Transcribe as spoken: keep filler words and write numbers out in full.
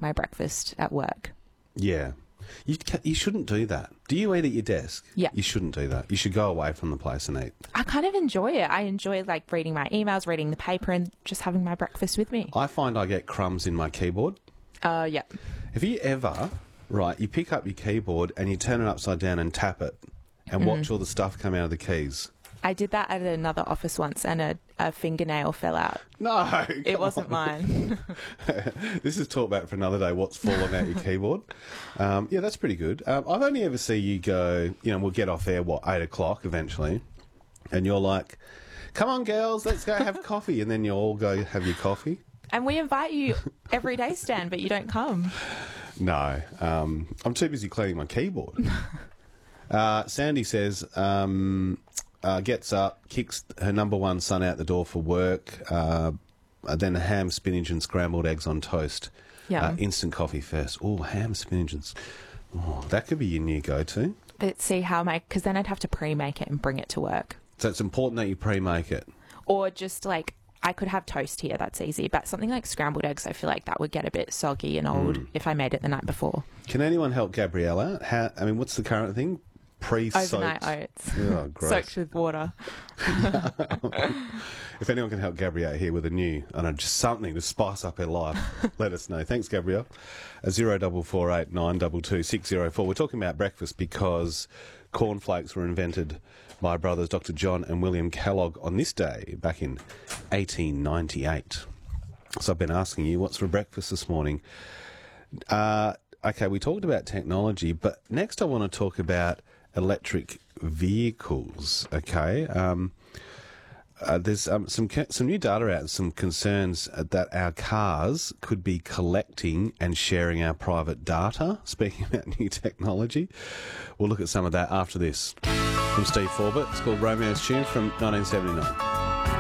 my breakfast at work. Yeah. You, ca- you shouldn't do that. Do you eat at your desk? Yeah. You shouldn't do that. You should go away from the place and eat. I kind of enjoy it. I enjoy like reading my emails, reading the paper, and just having my breakfast with me. I find I get crumbs in my keyboard. Uh, yeah. Have you ever, right, you pick up your keyboard and you turn it upside down and tap it and mm. watch all the stuff come out of the keys? I did that at another office once and a, a fingernail fell out. No, it wasn't on. mine. This is talk about for another day, what's fallen out your keyboard. Um, yeah, that's pretty good. Um, I've only ever seen you go, you know, we'll get off air, what, eight o'clock eventually, and you're like, come on, girls, let's go have coffee. And then you all go have your coffee. And we invite you every day, Stan, but you don't come. No, um, I'm too busy cleaning my keyboard. uh, Sandy says... Um, Uh, gets up, kicks her number one son out the door for work, uh, then ham, spinach and scrambled eggs on toast. Yeah. Uh, instant coffee first. Oh, ham, spinach and... Oh, that could be your new go-to. But see how my... Because then I'd have to pre-make it and bring it to work. So it's important that you pre-make it. Or just like... I could have toast here, that's easy. But something like scrambled eggs, I feel like that would get a bit soggy and old mm. if I made it the night before. Can anyone help Gabrielle out? How, I mean, what's the current thing? Pre-soaked. Overnight oats. Oh, gross. Soaked with water. If anyone can help Gabrielle here with a new, I don't know, just something to spice up her life, let us know. Thanks, Gabrielle. Zero double four eight nine double two six zero four. We're talking about breakfast because cornflakes were invented by brothers Doctor John and William Kellogg on this day back in eighteen ninety-eight. So I've been asking you, what's for breakfast this morning? Uh, okay, we talked about technology, but next I want to talk about electric vehicles. Okay, um, uh, there's um, some some new data out, some concerns that our cars could be collecting and sharing our private data. Speaking about new technology, we'll look at some of that after this. From Steve Forbett, it's called Romeo's Tune from nineteen seventy-nine.